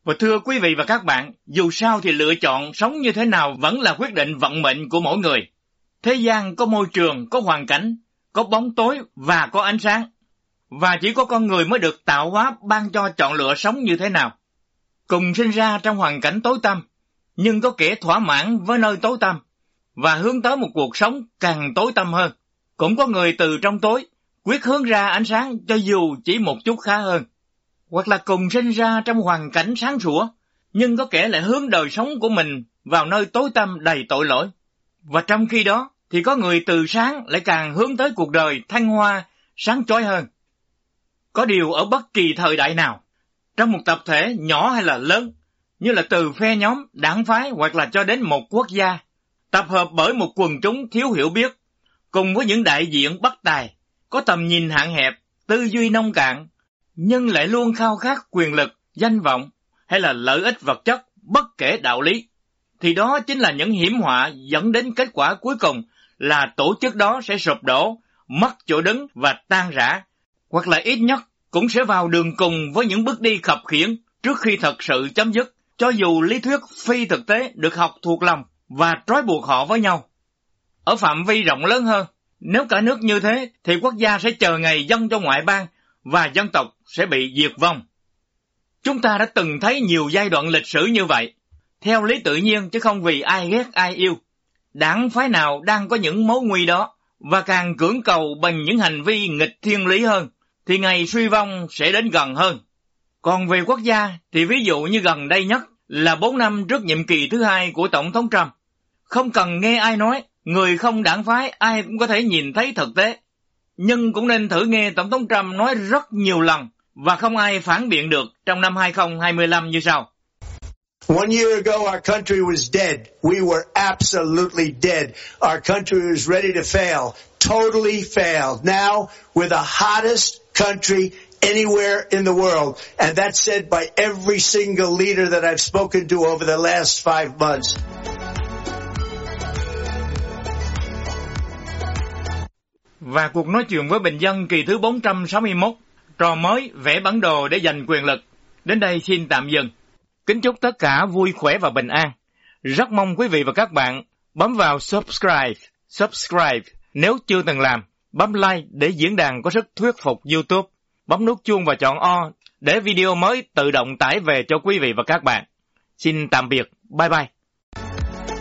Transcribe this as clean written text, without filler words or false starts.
Và thưa quý vị và các bạn, dù sao thì lựa chọn sống như thế nào vẫn là quyết định vận mệnh của mỗi người. Thế gian có môi trường, có hoàn cảnh, có bóng tối và có ánh sáng. Và chỉ có con người mới được tạo hóa ban cho chọn lựa sống như thế nào. Cùng sinh ra trong hoàn cảnh tối tăm, nhưng có kẻ thỏa mãn với nơi tối tăm và hướng tới một cuộc sống càng tối tăm hơn. Cũng có người từ trong tối quyết hướng ra ánh sáng cho dù chỉ một chút khá hơn. Hoặc là cùng sinh ra trong hoàn cảnh sáng sủa, nhưng có kẻ lại hướng đời sống của mình vào nơi tối tăm đầy tội lỗi. Và trong khi đó thì có người từ sáng lại càng hướng tới cuộc đời thăng hoa, sáng chói hơn. Có điều ở bất kỳ thời đại nào, trong một tập thể nhỏ hay là lớn, như là từ phe nhóm, đảng phái hoặc là cho đến một quốc gia, tập hợp bởi một quần chúng thiếu hiểu biết, cùng với những đại diện bất tài, có tầm nhìn hạn hẹp, tư duy nông cạn, nhưng lại luôn khao khát quyền lực, danh vọng hay là lợi ích vật chất bất kể đạo lý, thì đó chính là những hiểm họa dẫn đến kết quả cuối cùng là tổ chức đó sẽ sụp đổ, mất chỗ đứng và tan rã, hoặc là ít nhất cũng sẽ vào đường cùng với những bước đi khập khiễng trước khi thật sự chấm dứt, cho dù lý thuyết phi thực tế được học thuộc lòng và trói buộc họ với nhau. Ở phạm vi rộng lớn hơn, nếu cả nước như thế thì quốc gia sẽ chờ ngày dâng cho ngoại bang và dân tộc sẽ bị diệt vong. Chúng ta đã từng thấy nhiều giai đoạn lịch sử như vậy, theo lý tự nhiên chứ không vì ai ghét ai yêu. Đảng phái nào đang có những mối nguy đó và càng cưỡng cầu bằng những hành vi nghịch thiên lý hơn thì ngày suy vong sẽ đến gần hơn. Còn về quốc gia thì ví dụ như gần đây nhất là 4 năm trước nhiệm kỳ thứ 2 của Tổng thống Trump. Không cần nghe ai nói, người không đảng phái ai cũng có thể nhìn thấy thực tế. Nhưng cũng nên thử nghe Tổng thống Trump nói rất nhiều lần và không ai phản biện được trong năm 2025 như sau. One year ago, our country was dead. We were absolutely dead. Our country was ready to fail, totally failed. Now, we're the hottest country anywhere in the world. And that's said by every single leader that I've spoken to over the last 5 months. Và cuộc nói chuyện với bình dân kỳ thứ 461, trò mới vẽ bản đồ để giành quyền lực, đến đây xin tạm dừng. Kính chúc tất cả vui khỏe và bình an. Rất mong quý vị và các bạn bấm vào subscribe nếu chưa từng làm, bấm like để diễn đàn có sức thuyết phục YouTube, bấm nút chuông và chọn all để video mới tự động tải về cho quý vị và các bạn. Xin tạm biệt, bye bye.